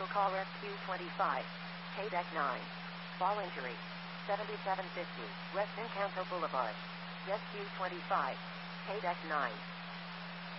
Vehicle caller Q25. KDEC 9. Ball injury. 7750 West Encanto Boulevard. Guest Q25. KDEC 9.